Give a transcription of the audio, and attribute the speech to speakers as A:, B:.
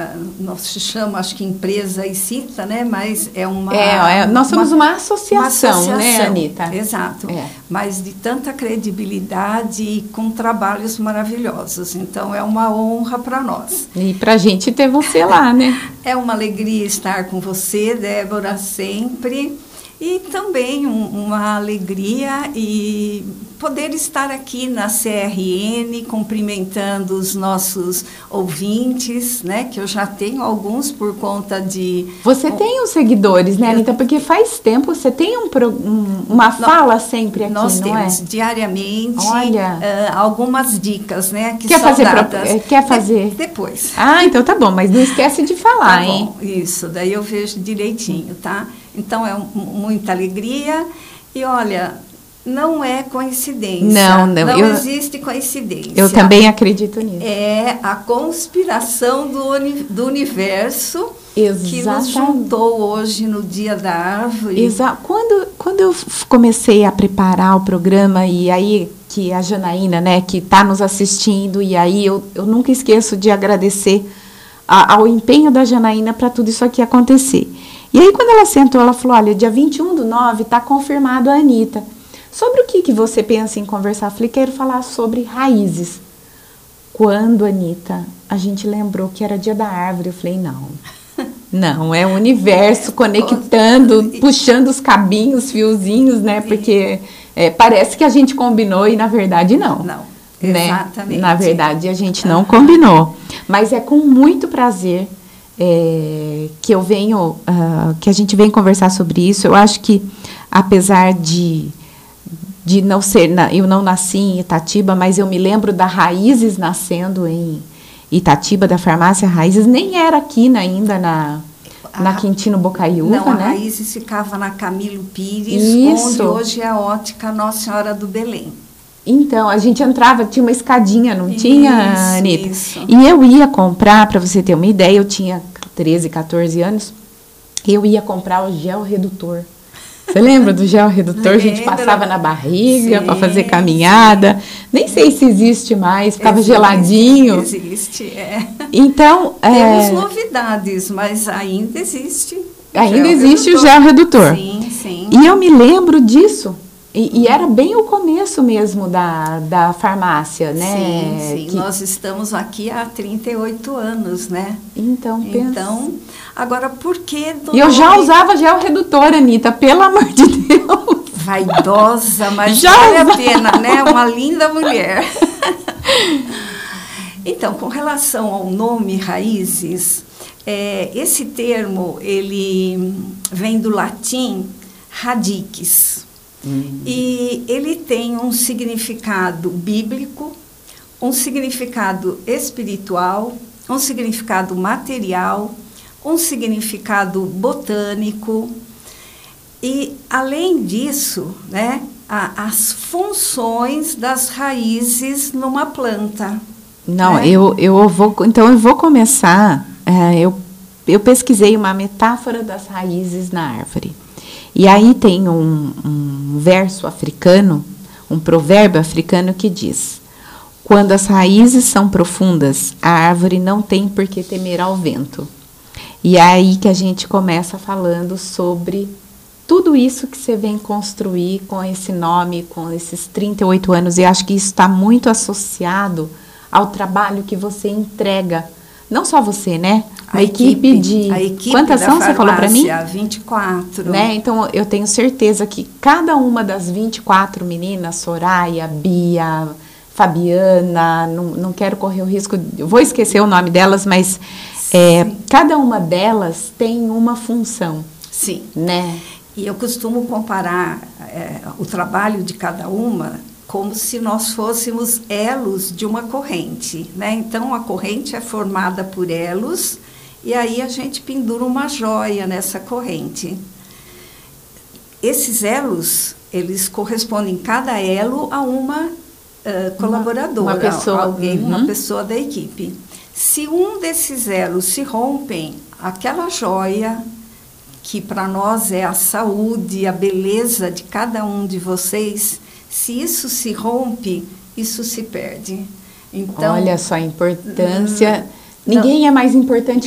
A: não se chama, acho que empresa e cita, né? Mas é uma...
B: nós somos uma associação, né, Anita?
A: Exato. Mas de tanta credibilidade e com trabalhos maravilhosos. Então, é uma honra para nós.
B: E para a gente ter você lá, né?
A: É uma alegria estar com você, Débora, sempre. E também uma alegria e poder estar aqui na CRN, cumprimentando os nossos ouvintes, né? Que eu já tenho alguns por conta de...
B: Você tem os seguidores, né, Anita? Porque faz tempo, você tem uma fala sempre aqui,
A: nós
B: não é?
A: Nós temos diariamente algumas dicas, né? Que
B: quer
A: são
B: fazer
A: dadas.
B: Quer fazer?
A: Depois.
B: Ah, então tá bom, mas não esquece de falar,
A: tá
B: hein?
A: Bom, isso, daí eu vejo direitinho, tá? Então, é muita alegria e, olha, não é coincidência. Não existe coincidência.
B: Eu também acredito nisso.
A: É a conspiração do universo.
B: Exatamente.
A: Que nos juntou hoje no Dia da Árvore.
B: Quando eu comecei a preparar o programa, e aí que a Janaína, né, que está nos assistindo, e aí eu nunca esqueço de agradecer ao empenho da Janaína para tudo isso aqui acontecer. E aí, quando ela sentou, ela falou, olha, dia 21/9 está confirmado a Anita. Sobre o que você pensa em conversar? Eu falei, quero falar sobre raízes. Quando, Anita, a gente lembrou que era Dia da Árvore, eu falei, não, é o universo conectando, puxando os cabinhos, fiozinhos, né? Porque parece que a gente combinou e, na verdade, não.
A: Não,
B: né?
A: Exatamente.
B: Na verdade, a gente não combinou. Mas é com muito prazer que eu venho, que a gente vem conversar sobre isso. Eu acho que, apesar de não ser, eu não nasci em Itatiba, mas eu me lembro da Raízes nascendo em Itatiba, da farmácia Raízes, nem era aqui ainda na Quintino Bocaiúva,
A: não,
B: né?
A: A Raízes ficava na Camilo Pires,
B: isso.
A: Onde hoje é a ótica Nossa Senhora do Belém.
B: Então, a gente entrava, tinha uma escadinha, não tinha, Anita?
A: Isso.
B: E eu ia comprar, para você ter uma ideia, eu tinha 13, 14 anos, eu ia comprar o gel redutor. Você lembra do gel redutor? A gente passava na barriga para fazer caminhada. Sim. Nem sei se existe mais, ficava geladinho.
A: Existe,
B: Então,
A: temos novidades, mas ainda existe.
B: Ainda existe o gel redutor.
A: Sim, sim.
B: E eu me lembro disso. E era bem o começo mesmo da farmácia, né?
A: Sim. Nós estamos aqui há 38 anos, né?
B: Então,
A: agora, por que...
B: E eu já usava gel redutor, Anita, pelo amor de Deus.
A: Vaidosa, mas já vale a pena, né? Uma linda mulher. Então, com relação ao nome Raízes, esse termo, ele vem do latim radix. E ele tem um significado bíblico, um significado espiritual, um significado material, um significado botânico e, além disso, né, as funções das raízes numa planta.
B: Não, né? eu vou começar, eu pesquisei uma metáfora das raízes na árvore. E aí tem um verso africano, um provérbio africano que diz: quando as raízes são profundas, a árvore não tem por que temer ao vento. E é aí que a gente começa falando sobre tudo isso que você vem construir com esse nome, com esses 38 anos. E acho que isso está muito associado ao trabalho que você entrega. Não só você, né? A equipe quantas são, você falou para mim?
A: 24.
B: Né? Então, eu tenho certeza que cada uma das 24 meninas, Soraya, Bia, Fabiana, não quero correr o risco, vou esquecer o nome delas, mas cada uma delas tem uma função.
A: Sim.
B: Né?
A: E eu costumo comparar o trabalho de cada uma como se nós fôssemos elos de uma corrente, né? Então, a corrente é formada por elos e aí a gente pendura uma joia nessa corrente. Esses eles correspondem, cada elo, a uma colaboradora,
B: uma pessoa.
A: Uma pessoa da equipe. Se um desses elos se rompem, aquela joia, que para nós é a saúde, a beleza de cada um de vocês, se isso se rompe, isso se perde. Então,
B: olha só a importância. Ninguém é mais importante